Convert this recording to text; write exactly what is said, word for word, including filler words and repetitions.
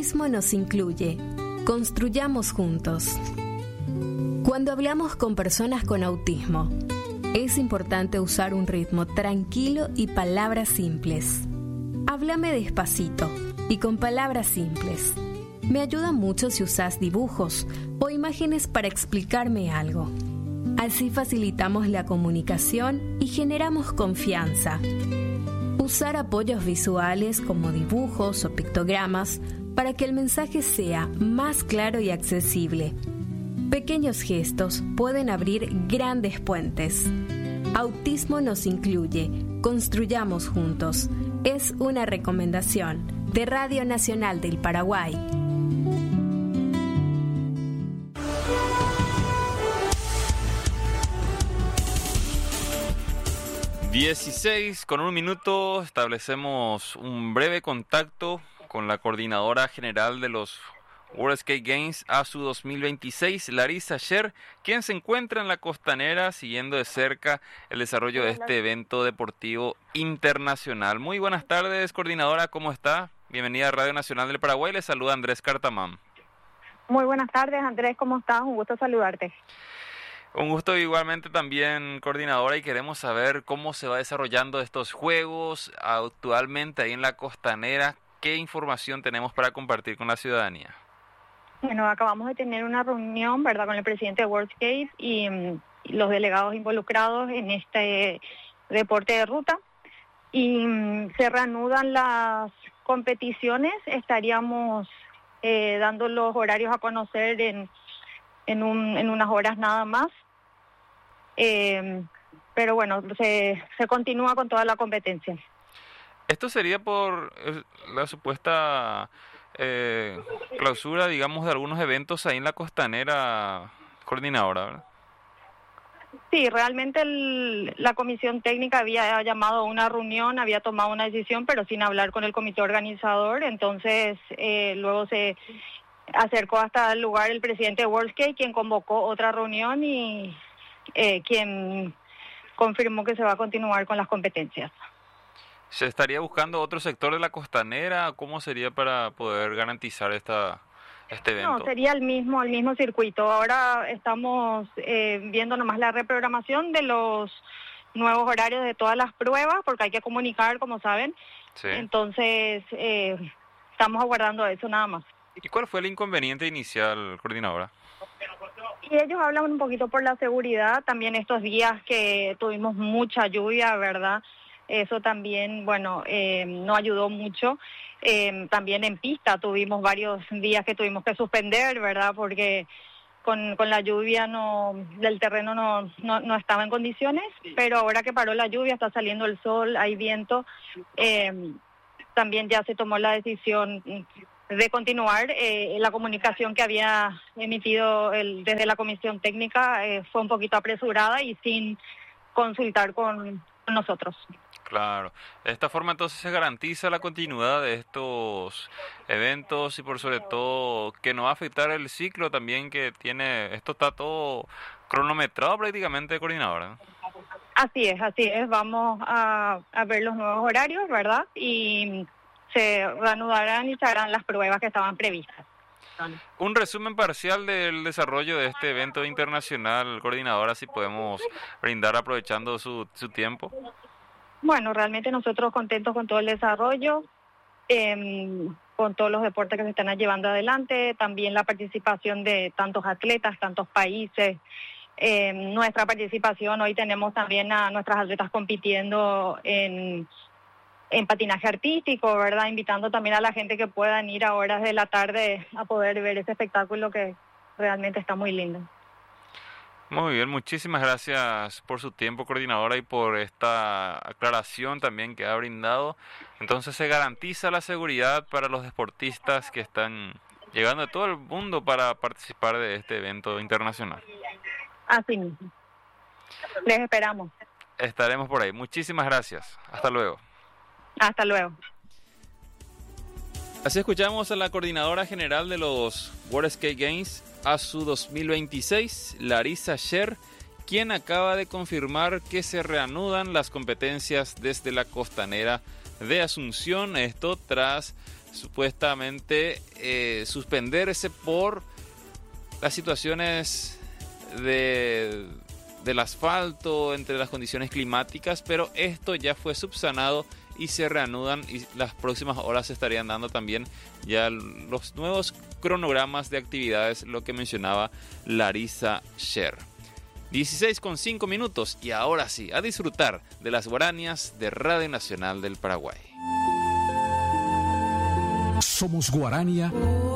Autismo nos incluye. Construyamos juntos. Cuando hablamos con personas con autismo, es importante usar un ritmo tranquilo y palabras simples. Háblame despacito y con palabras simples. Me ayuda mucho si usas dibujos o imágenes para explicarme algo. Así facilitamos la comunicación y generamos confianza. Usar apoyos visuales como dibujos o pictogramas para que el mensaje sea más claro y accesible. Pequeños gestos pueden abrir grandes puentes. Autismo nos incluye. Construyamos juntos. Es una recomendación de Radio Nacional del Paraguay. dieciséis con un minuto, establecemos un breve contacto con la coordinadora general de los World Skate Games A S U dos mil veintiséis, Larissa Sher, quien se encuentra en la Costanera siguiendo de cerca el desarrollo de este evento deportivo internacional. Muy buenas tardes, coordinadora, ¿cómo está? Bienvenida a Radio Nacional del Paraguay, le saluda Andrés Cartamán. Muy buenas tardes, Andrés, ¿cómo estás? Un gusto saludarte. Un gusto igualmente también, coordinadora, y queremos saber cómo se va desarrollando estos juegos actualmente ahí en la Costanera. ¿Qué información tenemos para compartir con la ciudadanía? Bueno, acabamos de tener una reunión, ¿verdad?, con el presidente de World Skate y, y los delegados involucrados en este deporte de ruta. Y um, se reanudan las competiciones, estaríamos eh, dando los horarios a conocer en, en, un, en unas horas nada más. Eh, pero bueno, se, se continúa con toda la competencia. Esto sería por eh, la supuesta eh, clausura, digamos, de algunos eventos ahí en la Costanera, coordinadora, ¿verdad? Sí, realmente el, la comisión técnica había llamado a una reunión, había tomado una decisión, pero sin hablar con el comité organizador. Entonces, eh, luego se acercó hasta el lugar el presidente de World Skate, quien convocó otra reunión y eh, quien confirmó que se va a continuar con las competencias. ¿Se estaría buscando otro sector de la Costanera? ¿Cómo sería para poder garantizar esta este evento? No, sería el mismo, el mismo circuito. Ahora estamos eh, viendo nomás la reprogramación de los nuevos horarios de todas las pruebas, porque hay que comunicar, como saben. Sí. Entonces, eh, estamos aguardando eso nada más. ¿Y cuál fue el inconveniente inicial, coordinadora? Y ellos hablan un poquito por la seguridad, también estos días que tuvimos mucha lluvia, ¿verdad? Eso también, bueno, eh, no ayudó mucho. Eh, también en pista tuvimos varios días que tuvimos que suspender, ¿verdad? Porque con, con la lluvia no, el terreno no, no, no estaba en condiciones, pero ahora que paró la lluvia, está saliendo el sol, hay viento, eh, también ya se tomó la decisión de continuar. Eh, la comunicación que había emitido el, desde la comisión técnica eh, fue un poquito apresurada y sin consultar con, con nosotros. Claro. De esta forma entonces se garantiza la continuidad de estos eventos y por sobre todo que no va a afectar el ciclo también que tiene. Esto está todo cronometrado prácticamente, coordinadora. Así es, así es. Vamos a, a ver los nuevos horarios, ¿verdad? Y se reanudarán y se harán las pruebas que estaban previstas. Un resumen parcial del desarrollo de este evento internacional, coordinadora, si podemos brindar aprovechando su, su tiempo. Bueno, realmente nosotros contentos con todo el desarrollo, eh, con todos los deportes que se están llevando adelante, también la participación de tantos atletas, tantos países. Eh, nuestra participación, hoy tenemos también a nuestras atletas compitiendo en, en patinaje artístico, ¿verdad? Invitando también a la gente que puedan ir a horas de la tarde a poder ver ese espectáculo que realmente está muy lindo. Muy bien, muchísimas gracias por su tiempo, coordinadora, y por esta aclaración también que ha brindado. Entonces se garantiza la seguridad para los deportistas que están llegando de todo el mundo para participar de este evento internacional. Así mismo. Les esperamos. Estaremos por ahí. Muchísimas gracias. Hasta luego. Hasta luego. Así escuchamos a la coordinadora general de los World Skate Games A S U dos mil veintiséis, Larissa Sher, quien acaba de confirmar que se reanudan las competencias desde la Costanera de Asunción, esto tras supuestamente eh, suspenderse por las situaciones de, del asfalto, entre las condiciones climáticas, pero esto ya fue subsanado y se reanudan, y las próximas horas se estarían dando también ya los nuevos cronogramas de actividades, lo que mencionaba Larissa Sher. dieciséis con cinco minutos, y ahora sí, a disfrutar de las guaranías de Radio Nacional del Paraguay. Somos Guarania.